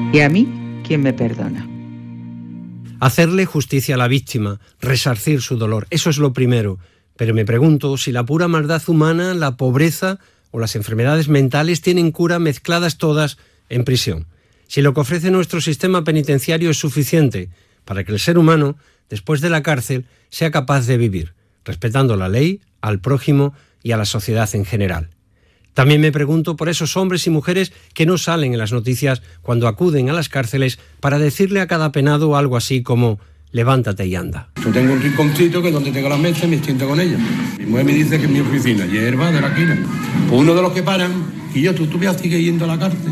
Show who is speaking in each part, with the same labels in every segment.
Speaker 1: ¿Y a mí quién me perdona?
Speaker 2: Hacerle justicia a la víctima, resarcir su dolor, eso es lo primero. Pero me pregunto si la pura maldad humana, la pobreza o las enfermedades mentales tienen cura mezcladas todas en prisión. Si lo que ofrece nuestro sistema penitenciario es suficiente para que el ser humano, después de la cárcel, sea capaz de vivir, respetando la ley, al prójimo y a la sociedad en general. También me pregunto por esos hombres y mujeres que no salen en las noticias cuando acuden a las cárceles para decirle a cada penado algo así como levántate y anda.
Speaker 3: Yo tengo un rinconcito que donde tengo las mesas me siento con ella. Mi mujer me dice que es mi oficina, hierba de la esquina. Pues uno de los que paran, y yo, tú ya sigues yendo a la cárcel.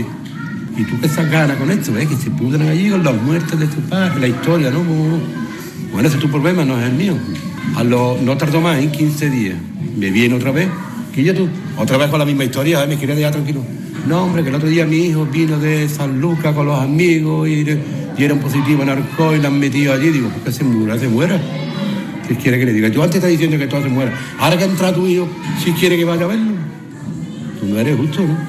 Speaker 3: Y tú que sacas con esto, que se pudren allí con las muertes de tu padre, la historia, ¿no? Bueno, ese es tu problema, no es el mío. No tardó más, en 15 días. Me viene otra vez, que yo tú, otra vez con la misma historia, me quería dejar tranquilo. No, hombre, que el otro día mi hijo vino de San Lucas con los amigos y dieron positivo en alcohol y la han metido allí. Digo, ¿por qué se muera? ¿Qué quiere que le diga? Tú antes estás diciendo que todo se muera. Ahora que entra tu hijo, si quiere que vaya a verlo. Tú no eres justo, ¿no?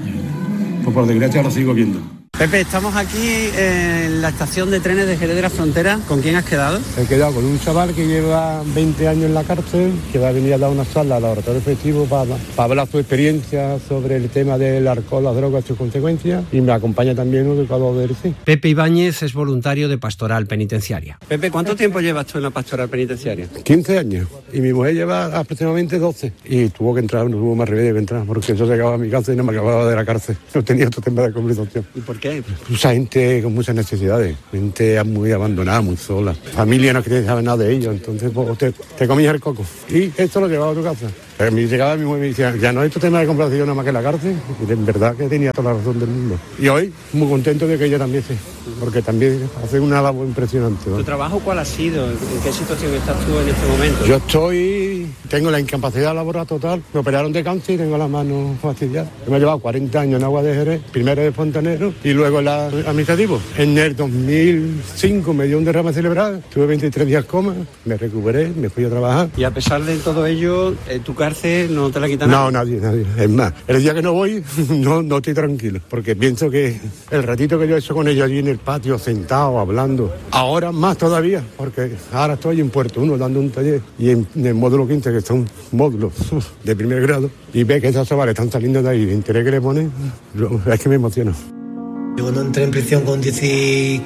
Speaker 3: Pues por desgracia lo sigo viendo.
Speaker 2: Pepe, estamos aquí en la estación de trenes de Jerez de la Frontera. ¿Con quién has quedado?
Speaker 4: He quedado con un chaval que lleva 20 años en la cárcel, que va a venir a dar una charla al laboratorio efectivo para hablar su experiencia sobre el tema del alcohol, las drogas y sus consecuencias, y me acompaña también un educador de RC.
Speaker 2: Pepe Ibáñez es voluntario de Pastoral Penitenciaria. Pepe, ¿cuánto tiempo llevas tú en la Pastoral Penitenciaria?
Speaker 4: 15 años, y mi mujer lleva aproximadamente 12, y tuvo que entrar, no tuvo más remedio que entrar, porque yo llegaba a mi casa y no me acababa de la cárcel, no tenía otro tema de conversación.
Speaker 2: ¿Y por qué?
Speaker 4: Mucha gente con muchas necesidades, gente muy abandonada, muy sola, familia no quería saber nada de ellos, entonces pues, te comías el coco. Y esto lo llevaba a tu casa. Pero me llegaba mi mujer y me decía, ya no es tu tema de conversación nada más que la cárcel, y de verdad que tenía toda la razón del mundo. Y hoy muy contento de que ella también porque también hace una labor impresionante, ¿no?
Speaker 2: ¿Tu trabajo cuál ha sido? ¿En qué situación estás tú en este momento?
Speaker 4: Yo tengo la incapacidad laboral total, me operaron de cáncer y tengo las manos fastidiadas. Me he llevado 40 años en Agua de Jerez, primero de Fontanero y luego en la administrativo. En el 2005 me dio un derrame cerebral, tuve 23 días coma, me recuperé, me fui a trabajar.
Speaker 2: Y a pesar de todo ello, tu cárcel no te la quitan.
Speaker 4: No, nadie. Es más, el día que no voy, no estoy tranquilo, porque pienso que el ratito que yo he hecho con ellos allí en el patio, sentado, hablando, ahora más todavía, porque ahora estoy en Puerto 1 dando un taller, y en el módulo 15, que son módulos de primer grado, y ve que esos chavales están saliendo de ahí, el interés que le ponen, es que me emociona.
Speaker 5: Yo cuando entré en prisión con 18,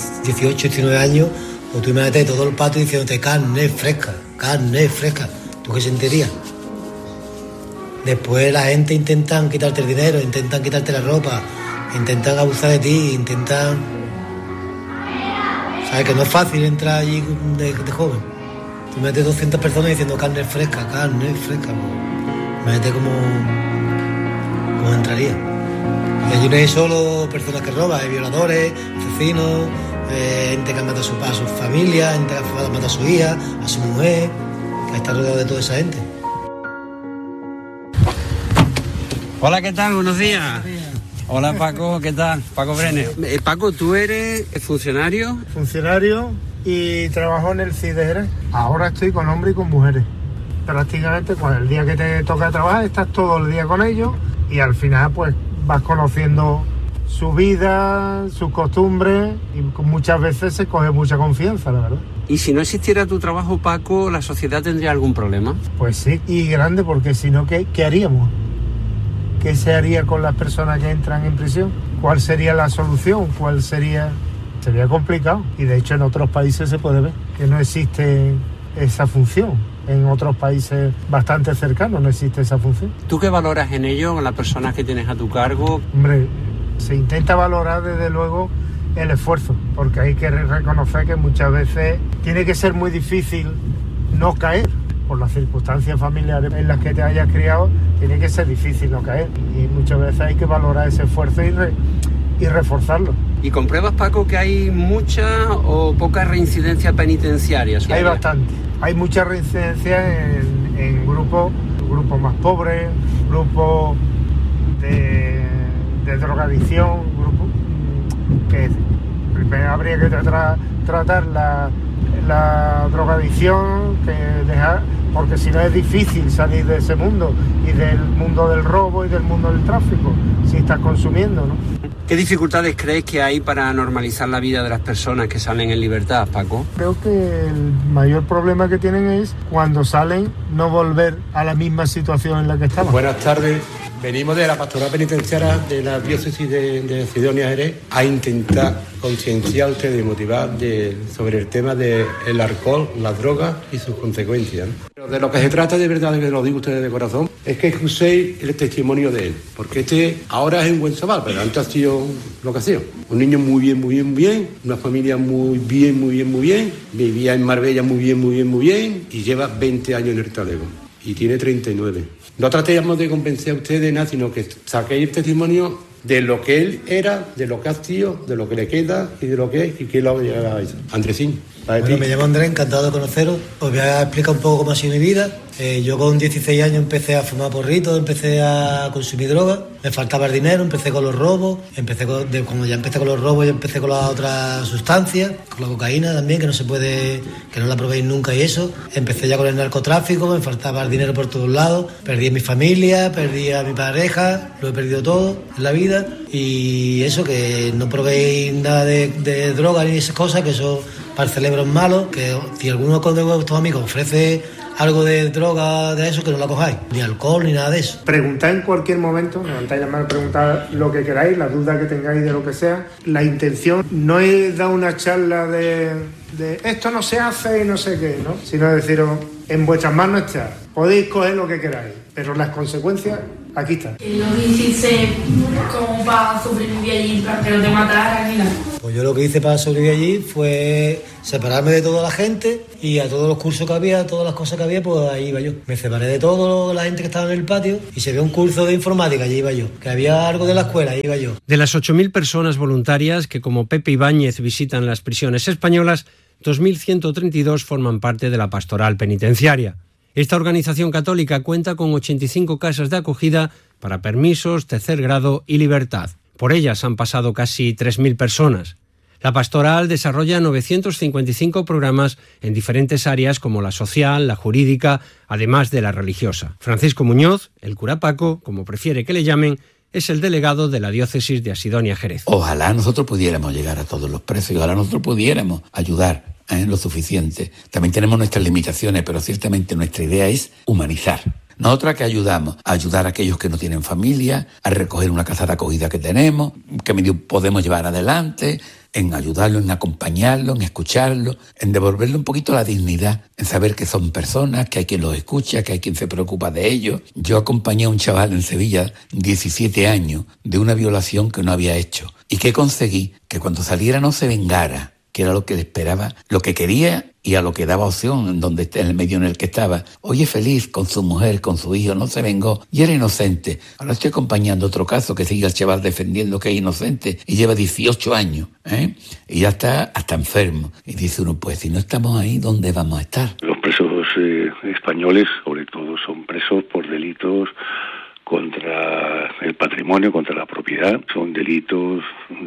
Speaker 5: 19 años, pues tú imagínate todo el patio diciéndote carne fresca. ¿Tú qué sentirías? Después la gente intentan quitarte el dinero, intentan quitarte la ropa, intentan abusar de ti, intentan... ¿Sabes? Que no es fácil entrar allí de joven. Tú metes 200 personas diciendo carne fresca. Pues, imagínate cómo entraría. Y allí no hay solo personas que roban, hay violadores, asesinos, gente que mata a su familia, gente que mata a su hija, a su mujer, que está rodeado de toda esa gente.
Speaker 2: Hola, ¿qué tal? Buenos días. Hola, Paco, ¿qué tal? Paco Brenes. Paco, ¿tú eres funcionario?
Speaker 6: Funcionario y trabajo en el CID de Jerez. Ahora estoy con hombres y con mujeres. Prácticamente, pues el día que te toca trabajar, estás todo el día con ellos y al final, pues vas conociendo su vida, sus costumbres y muchas veces se coge mucha confianza, la verdad.
Speaker 2: ¿Y si no existiera tu trabajo, Paco, la sociedad tendría algún problema?
Speaker 6: Pues sí, y grande, porque si no, ¿qué haríamos? ¿Qué se haría con las personas que entran en prisión? ¿Cuál sería la solución? Sería complicado. Y de hecho en otros países se puede ver que no existe esa función. En otros países bastante cercanos no existe esa función.
Speaker 2: ¿Tú qué valoras en ello, en las personas que tienes a tu cargo?
Speaker 6: Hombre, se intenta valorar desde luego el esfuerzo, porque hay que reconocer que muchas veces tiene que ser muy difícil no caer. Por las circunstancias familiares en las que te hayas criado, tiene que ser difícil no caer. Y muchas veces hay que valorar ese esfuerzo y reforzarlo.
Speaker 2: ¿Y compruebas, Paco, que hay mucha o poca reincidencia penitenciaria?
Speaker 6: Hay bastante. Hay mucha reincidencia en grupos más pobres, grupos de drogadicción, grupos que primero habría que tratar la drogadicción, porque si no es difícil salir de ese mundo y del mundo del robo y del mundo del tráfico si estás consumiendo, ¿no?
Speaker 2: ¿Qué dificultades crees que hay para normalizar la vida de las personas que salen en libertad, Paco?
Speaker 6: Creo que el mayor problema que tienen es cuando salen no volver a la misma situación en la que estaban.
Speaker 3: Buenas tardes. Venimos de la Pastoral Penitenciaria de la Diócesis de Sidonia Jerez a intentar concienciar a ustedes y motivar sobre el tema del alcohol, las drogas y sus consecuencias, ¿no? Pero de lo que se trata de verdad, que lo digo ustedes de corazón, es que escuchéis el testimonio de él, porque ahora es un buen chaval, pero antes ha sido lo que ha sido. Un niño muy bien, una familia muy bien, vivía en Marbella muy bien y lleva 20 años en el talego y tiene 39. No tratemos de convencer a ustedes de nada, sino que saquéis el testimonio de lo que él era, de lo que ha sido, de lo que le queda y de lo que es y qué lo ha llegado a eso. Andresín.
Speaker 5: Bueno, me llamo Andrés, encantado de conoceros. Os voy a explicar un poco cómo ha sido mi vida. Yo con 16 años empecé a fumar porritos, empecé a consumir drogas, me faltaba el dinero, empecé con los robos, cuando ya empecé con los robos ya empecé con las otras sustancias, con la cocaína también, que no la probéis nunca y eso. Empecé ya con el narcotráfico, me faltaba el dinero por todos lados, perdí a mi familia, perdí a mi pareja, lo he perdido todo en la vida y eso, que no probéis nada de droga ni esas cosas, que eso para el cerebro es malo, que si alguno de vuestros amigos ofrece algo de droga de eso, que no la cojáis, ni alcohol ni nada de eso.
Speaker 6: Preguntad en cualquier momento, levantáis la mano, preguntad lo que queráis, la duda que tengáis de lo que sea. La intención no es dar una charla de esto no se hace y no sé qué, ¿no? Sino deciros, en vuestras manos está, podéis coger lo que queráis, pero las consecuencias aquí están.
Speaker 7: Lo que hiciste como para sobrevivir allí, para que no te mataran ni nada.
Speaker 5: Pues yo lo que hice para sobrevivir allí fue separarme de toda la gente y a todos los cursos que había, todas las cosas que había, pues ahí iba yo. Me separé de toda la gente que estaba en el patio y si había un curso de informática, allí iba yo. Que había algo de la escuela, ahí iba yo.
Speaker 2: De las 8.000 personas voluntarias que como Pepe Ibáñez visitan las prisiones españolas, 2.132 forman parte de la pastoral penitenciaria. Esta organización católica cuenta con 85 casas de acogida para permisos, tercer grado y libertad. Por ellas han pasado casi 3.000 personas. La pastoral desarrolla 955 programas en diferentes áreas como la social, la jurídica, además de la religiosa. Francisco Muñoz, el cura Paco, como prefiere que le llamen, es el delegado de la diócesis de Asidonia Jerez.
Speaker 8: Ojalá nosotros pudiéramos llegar a todos los presos y ojalá nosotros pudiéramos ayudar lo suficiente. También tenemos nuestras limitaciones, pero ciertamente nuestra idea es humanizar. Nosotros que ayudamos a ayudar a aquellos que no tienen familia, a recoger una casa de acogida que tenemos, que medio podemos llevar adelante, en ayudarlos, en acompañarlos, en escucharlos, en devolverle un poquito la dignidad, en saber que son personas, que hay quien los escucha, que hay quien se preocupa de ellos. Yo acompañé a un chaval en Sevilla, 17 años, de una violación que no había hecho y que conseguí que cuando saliera no se vengara, que era lo que esperaba, lo que quería y a lo que daba opción en el medio en el que estaba. Hoy es feliz con su mujer, con su hijo, no se vengó y era inocente. Ahora estoy acompañando otro caso que sigue el chaval defendiendo que es inocente y lleva 18 años, y ya está hasta enfermo. Y dice uno, pues si no estamos ahí, ¿dónde vamos a estar?
Speaker 9: Los presos españoles, sobre todo, son presos por delitos contra el patrimonio, contra la propiedad, son delitos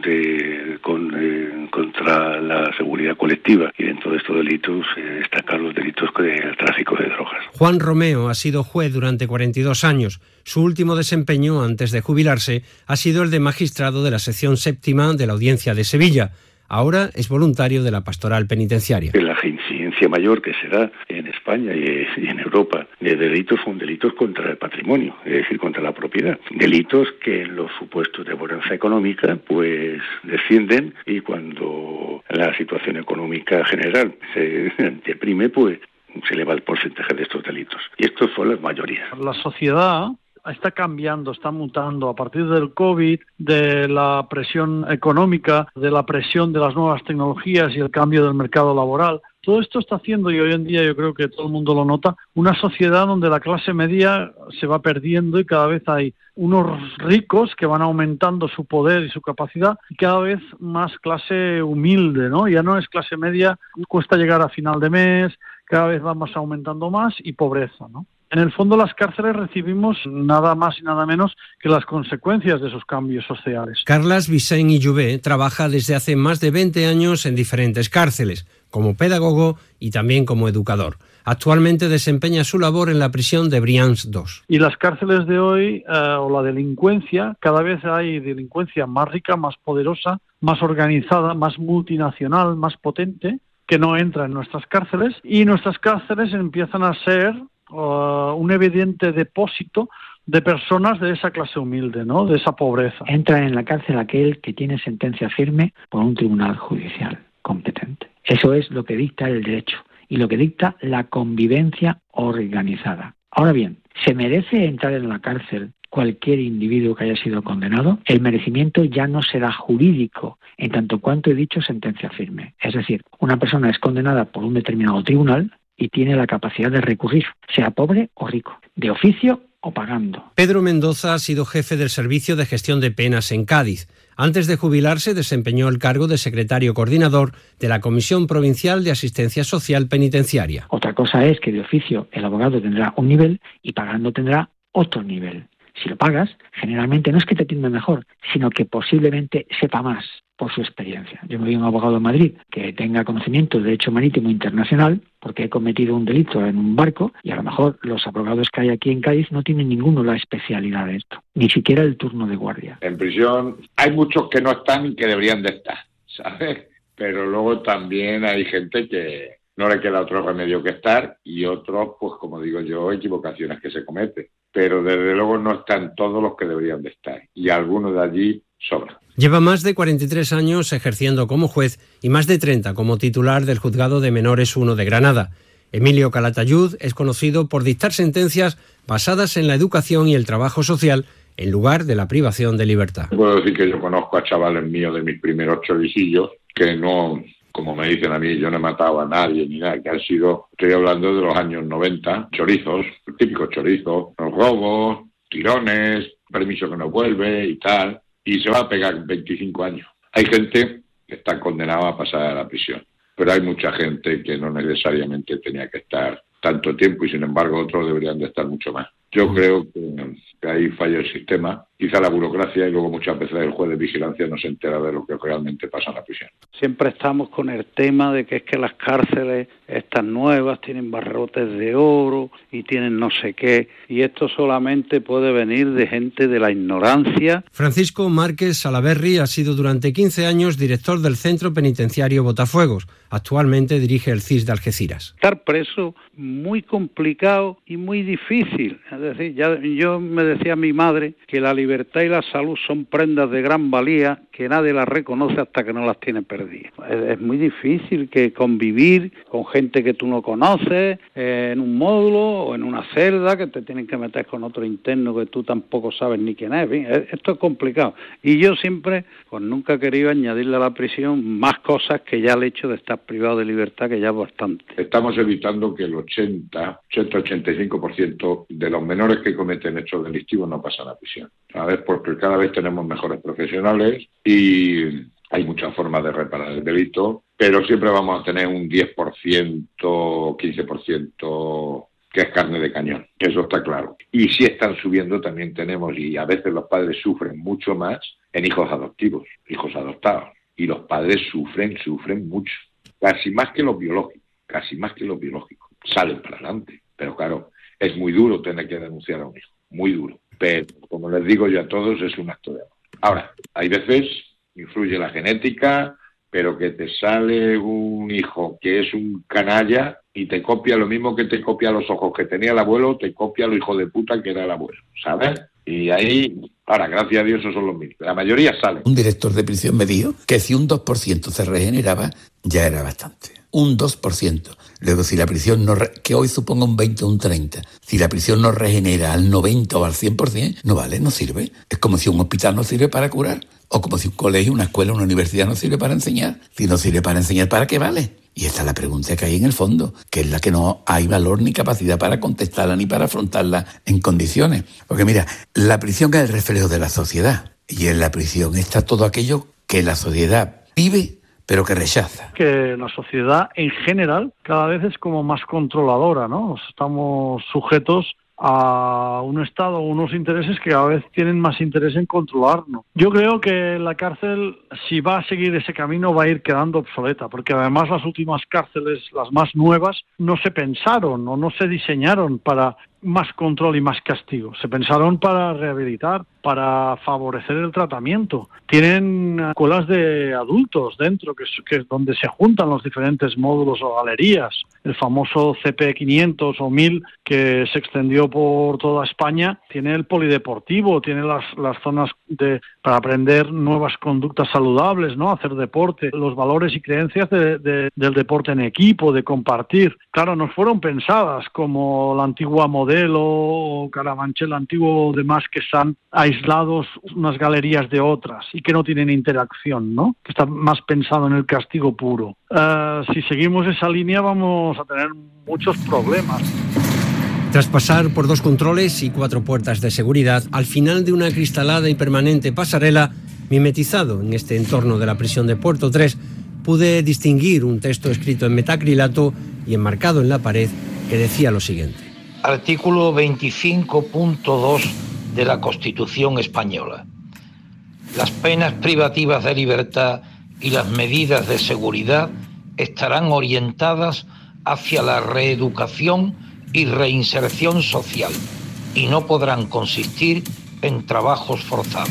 Speaker 9: contra la seguridad colectiva y dentro de estos delitos destacan los delitos del tráfico de drogas.
Speaker 2: Juan Romeo ha sido juez durante 42 años. Su último desempeño antes de jubilarse ha sido el de magistrado de la sección séptima de la Audiencia de Sevilla. Ahora es voluntario de la pastoral penitenciaria.
Speaker 9: La incidencia mayor que se da en España y en Europa de delitos son delitos contra el patrimonio, es decir, contra la propiedad. Delitos que en los supuestos de bonanza económica pues descienden y cuando la situación económica general se deprime pues se eleva el porcentaje de estos delitos. Y estos son las mayorías.
Speaker 10: La sociedad está cambiando, está mutando a partir del COVID, de la presión económica, de la presión de las nuevas tecnologías y el cambio del mercado laboral. Todo esto está haciendo, y hoy en día yo creo que todo el mundo lo nota, una sociedad donde la clase media se va perdiendo y cada vez hay unos ricos que van aumentando su poder y su capacidad y cada vez más clase humilde, ¿no? Ya no es clase media, cuesta llegar a final de mes, cada vez va más aumentando más y pobreza, ¿no? En el fondo, las cárceles recibimos nada más y nada menos que las consecuencias de esos cambios sociales.
Speaker 2: Carles Vicent y Jouvet trabaja desde hace más de 20 años en diferentes cárceles, como pedagogo y también como educador. Actualmente desempeña su labor en la prisión de Brians 2.
Speaker 10: Y las cárceles de hoy, o la delincuencia, cada vez hay delincuencia más rica, más poderosa, más organizada, más multinacional, más potente, que no entra en nuestras cárceles, y nuestras cárceles empiezan a ser un evidente depósito de personas de esa clase humilde, ¿no? De esa pobreza.
Speaker 11: Entra en la cárcel aquel que tiene sentencia firme por un tribunal judicial competente. Eso es lo que dicta el derecho y lo que dicta la convivencia organizada. Ahora bien, ¿se merece entrar en la cárcel cualquier individuo que haya sido condenado? El merecimiento ya no será jurídico, en tanto cuanto he dicho sentencia firme. Es decir, una persona es condenada por un determinado tribunal y tiene la capacidad de recurrir, sea pobre o rico, de oficio o pagando.
Speaker 2: Pedro Mendoza ha sido jefe del Servicio de Gestión de Penas en Cádiz. Antes de jubilarse desempeñó el cargo de secretario coordinador de la Comisión Provincial de Asistencia Social Penitenciaria.
Speaker 11: Otra cosa es que de oficio el abogado tendrá un nivel y pagando tendrá otro nivel. Si lo pagas, generalmente no es que te atienda mejor, sino que posiblemente sepa más por su experiencia. Yo me vi un abogado en Madrid que tenga conocimiento de derecho marítimo internacional porque he cometido un delito en un barco y a lo mejor los abogados que hay aquí en Cádiz no tienen ninguno la especialidad de esto, ni siquiera el turno de guardia.
Speaker 12: En prisión hay muchos que no están y que deberían de estar, ¿sabes? Pero luego también hay gente que no le queda otro remedio que estar y otros, pues como digo yo, equivocaciones que se cometen. Pero desde luego no están todos los que deberían de estar y algunos de allí sobran.
Speaker 2: Lleva más de 43 años ejerciendo como juez y más de 30 como titular del Juzgado de Menores 1 de Granada. Emilio Calatayud es conocido por dictar sentencias basadas en la educación y el trabajo social en lugar de la privación de libertad.
Speaker 12: Puedo decir que yo conozco a chavales míos de mis primeros choricillos que no, como me dicen a mí, yo no he matado a nadie ni nada, que han sido, estoy hablando de los años 90, chorizos, típicos chorizos, robos, tirones, permiso que no vuelve y tal, y se va a pegar 25 años. Hay gente que está condenada a pasar a la prisión, pero hay mucha gente que no necesariamente tenía que estar tanto tiempo y sin embargo otros deberían de estar mucho más. Yo creo que ahí falla el sistema, quizá la burocracia y luego muchas veces el juez de vigilancia no se entera de lo que realmente pasa en la prisión.
Speaker 13: Siempre estamos con el tema de que es que las cárceles, estas nuevas, tienen barrotes de oro y tienen no sé qué, y esto solamente puede venir de gente de la ignorancia.
Speaker 2: Francisco Márquez Salaverry ha sido durante 15 años director del Centro Penitenciario Botafuegos. Actualmente dirige el CIS de Algeciras.
Speaker 13: Estar preso muy complicado y muy difícil. Es decir, yo me decía a mi madre que la libertad y la salud son prendas de gran valía que nadie las reconoce hasta que no las tiene perdidas. Es muy difícil que convivir con gente que tú no conoces en un módulo o en una celda que te tienen que meter con otro interno que tú tampoco sabes ni quién es. Esto es complicado. Y yo siempre, pues nunca he querido añadirle a la prisión más cosas que ya el hecho de estar privado de libertad, que ya es bastante.
Speaker 12: Estamos evitando que el 80-85% de los menores que cometen hechos delictivos no pasan a prisión. ¿Sabes? Porque cada vez tenemos mejores profesionales y hay muchas formas de reparar el delito, pero siempre vamos a tener un 10%, 15% que es carne de cañón. Eso está claro. Y si están subiendo también tenemos, y a veces los padres sufren mucho más en hijos adoptivos, hijos adoptados. Y los padres sufren mucho. Casi más que los biológicos. Salen para adelante. Pero claro, es muy duro tener que denunciar a un hijo. Muy duro. Pero, como les digo yo a todos, es un acto de amor. Ahora, hay veces influye la genética, pero que te sale un hijo que es un canalla y te copia lo mismo que te copia los ojos que tenía el abuelo, te copia lo hijo de puta que era el abuelo, ¿sabes? Y ahí, ahora, gracias a Dios, esos son los mínimos. La mayoría salen.
Speaker 8: Un director de prisión me dijo que si un 2% se regeneraba, ya era bastante. Un 2%. Luego, si la prisión no... que hoy suponga un 20 o un 30. Si la prisión no regenera al 90 o al 100%, no vale, no sirve. Es como si un hospital no sirve para curar. O como si un colegio, una escuela, una universidad no sirve para enseñar. Si no sirve para enseñar, ¿para qué vale? Y esta es la pregunta que hay en el fondo, que es la que no hay valor ni capacidad para contestarla ni para afrontarla en condiciones. Porque mira, la prisión es el reflejo de la sociedad. Y en la prisión está todo aquello que la sociedad vive, pero que rechaza.
Speaker 10: Que la sociedad en general cada vez es como más controladora, ¿no? Estamos sujetos a un Estado o unos intereses que a veces tienen más interés en controlarnos. Yo creo que la cárcel, si va a seguir ese camino, va a ir quedando obsoleta, porque además las últimas cárceles, las más nuevas, no se pensaron o no se diseñaron para más control y más castigo. Se pensaron para rehabilitar, para favorecer el tratamiento. Tienen escuelas de adultos dentro, que es donde se juntan los diferentes módulos o galerías. El famoso CP500 o 1000, que se extendió por toda España, tiene el polideportivo, tiene las zonas para aprender nuevas conductas saludables, ¿no? Hacer deporte, los valores y creencias del deporte en equipo, de compartir. Claro, no fueron pensadas como la antigua Modelo o Carabanchel antiguo, demás, que están aislados unas galerías de otras y que no tienen interacción, ¿no? Que está más pensado en el castigo puro. Si seguimos esa línea vamos a tener muchos problemas.
Speaker 2: Tras pasar por 2 controles y 4 puertas de seguridad, al final de una acristalada y permanente pasarela, mimetizado en este entorno de la prisión de Puerto 3, pude distinguir un texto escrito en metacrilato y enmarcado en la pared que decía lo siguiente.
Speaker 14: Artículo 25.2 de la Constitución española. Las penas privativas de libertad y las medidas de seguridad estarán orientadas hacia la reeducación y reinserción social y no podrán consistir en trabajos forzados.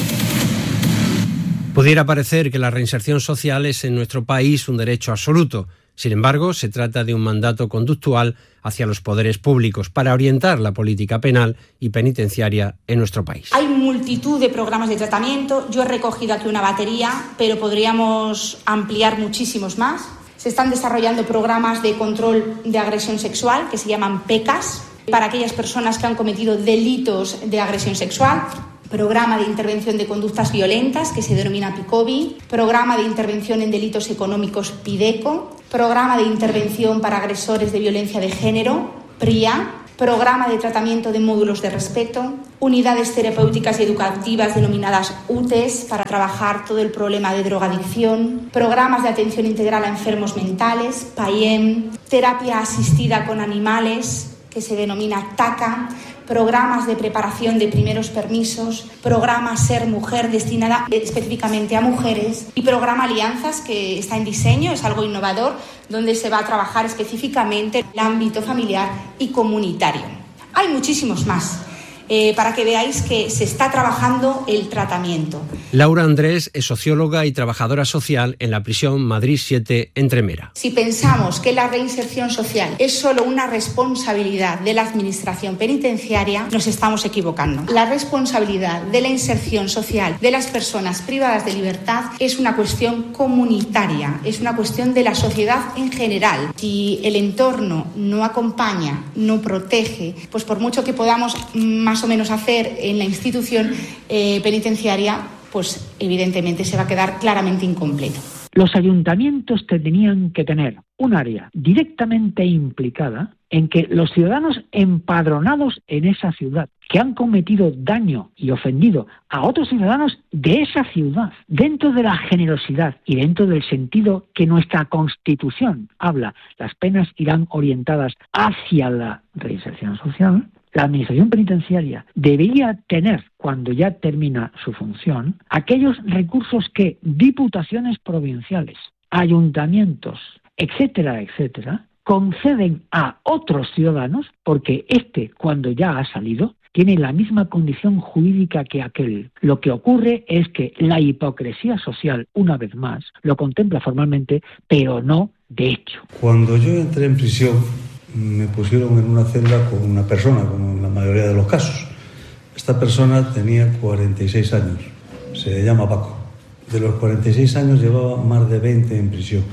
Speaker 2: Pudiera parecer que la reinserción social es en nuestro país un derecho absoluto. Sin embargo, se trata de un mandato conductual hacia los poderes públicos para orientar la política penal y penitenciaria en nuestro país.
Speaker 15: Hay multitud de programas de tratamiento. Yo he recogido aquí una batería, pero podríamos ampliar muchísimos más. Se están desarrollando programas de control de agresión sexual que se llaman PECAS para aquellas personas que han cometido delitos de agresión sexual. Programa de intervención de conductas violentas, que se denomina PICOVI, programa de intervención en delitos económicos PIDECO, programa de intervención para agresores de violencia de género, PRIA, programa de tratamiento de módulos de respeto, unidades terapéuticas y educativas denominadas UTES para trabajar todo el problema de drogadicción, programas de atención integral a enfermos mentales, PAIEM, terapia asistida con animales, que se denomina TACA, programas de preparación de primeros permisos, programa Ser Mujer destinada específicamente a mujeres y programa Alianzas, que está en diseño, es algo innovador, donde se va a trabajar específicamente el ámbito familiar y comunitario. Hay muchísimos más. Para que veáis que se está trabajando el tratamiento.
Speaker 2: Laura Andrés es socióloga y trabajadora social en la prisión Madrid 7 en Tremera.
Speaker 15: Si pensamos que la reinserción social es solo una responsabilidad de la administración penitenciaria, nos estamos equivocando. La responsabilidad de la inserción social de las personas privadas de libertad es una cuestión comunitaria, es una cuestión de la sociedad en general. Si el entorno no acompaña, no protege, pues por mucho que podamos más o menos hacer en la institución penitenciaria, pues evidentemente se va a quedar claramente incompleto.
Speaker 11: Los ayuntamientos tenían que tener un área directamente implicada en que los ciudadanos empadronados en esa ciudad, que han cometido daño y ofendido a otros ciudadanos de esa ciudad, dentro de la generosidad y dentro del sentido que nuestra Constitución habla, las penas irán orientadas hacia la reinserción social. La administración penitenciaria debería tener, cuando ya termina su función, aquellos recursos que diputaciones provinciales, ayuntamientos, etcétera, etcétera, conceden a otros ciudadanos, porque cuando ya ha salido, tiene la misma condición jurídica que aquel. Lo que ocurre es que la hipocresía social, una vez más, lo contempla formalmente, pero no de hecho.
Speaker 16: Cuando yo entré en prisión, me pusieron en una celda con una persona, como en la mayoría de los casos. Esta persona tenía 46 años, se llama Paco. De los 46 años llevaba más de 20 en prisión.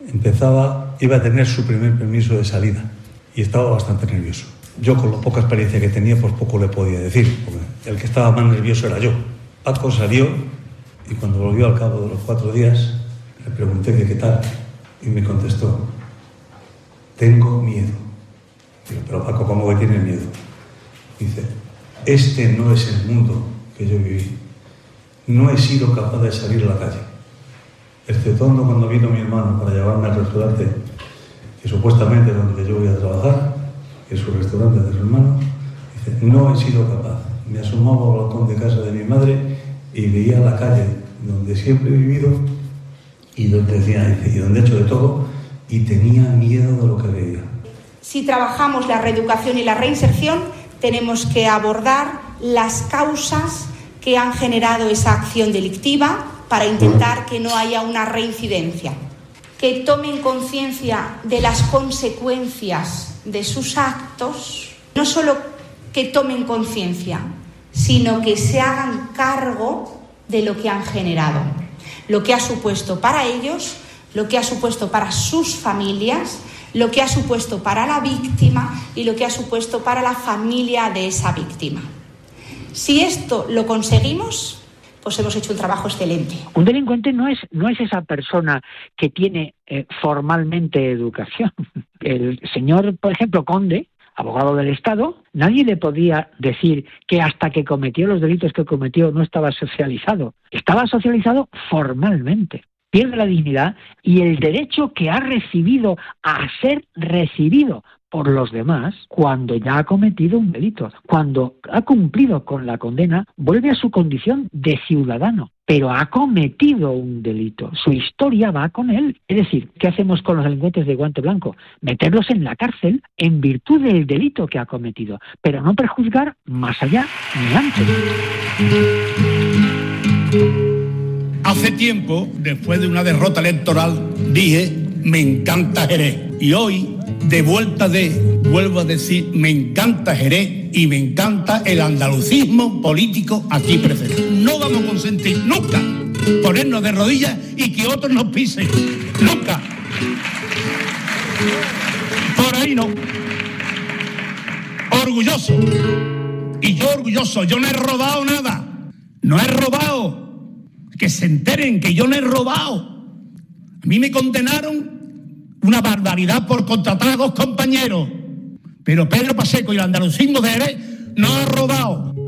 Speaker 16: Iba a tener su primer permiso de salida y estaba bastante nervioso. Yo, con la poca experiencia que tenía, pues poco le podía decir, porque el que estaba más nervioso era yo. Paco salió y cuando volvió al cabo de los 4 días, le pregunté que qué tal y me contestó: tengo miedo. Digo, pero Paco, ¿cómo que tienes miedo? Dice: este no es el mundo que yo viví. No he sido capaz de salir a la calle. Exceptuando cuando vino mi hermano para llevarme al restaurante, que supuestamente es donde yo voy a trabajar, que es su restaurante de su hermano. No he sido capaz. Me asomaba al balcón de casa de mi madre y veía la calle donde siempre he vivido y donde he hecho de todo, y tenía miedo de lo que veía.
Speaker 15: Si trabajamos la reeducación y la reinserción, tenemos que abordar las causas que han generado esa acción delictiva para intentar que no haya una reincidencia. Que tomen conciencia de las consecuencias de sus actos, no solo que tomen conciencia, sino que se hagan cargo de lo que han generado, lo que ha supuesto para ellos, lo que ha supuesto para sus familias, lo que ha supuesto para la víctima y lo que ha supuesto para la familia de esa víctima. Si esto lo conseguimos, pues hemos hecho un trabajo excelente.
Speaker 11: Un delincuente no es esa persona que tiene formalmente educación. El señor, por ejemplo, Conde, abogado del Estado, nadie le podía decir que hasta que cometió los delitos que cometió no estaba socializado. Estaba socializado formalmente. Pierde la dignidad y el derecho que ha recibido a ser recibido por los demás cuando ya ha cometido un delito. Cuando ha cumplido con la condena, vuelve a su condición de ciudadano, pero ha cometido un delito. Su historia va con él. Es decir, ¿qué hacemos con los delincuentes de guante blanco? Meterlos en la cárcel en virtud del delito que ha cometido, pero no perjuzgar más allá ni antes.
Speaker 3: Hace tiempo, después de una derrota electoral, dije, me encanta Jerez. Y hoy, vuelvo a decir, me encanta Jerez y me encanta el andalucismo político aquí presente. No vamos a consentir nunca ponernos de rodillas y que otros nos pisen. Nunca. Por ahí no. Orgulloso. Y yo orgulloso. Yo no he robado nada. No he robado. Que se enteren que yo no he robado. A mí me condenaron una barbaridad por contratar a 2 compañeros. Pero Pedro Pacheco y el andalucismo de Jerez no ha robado.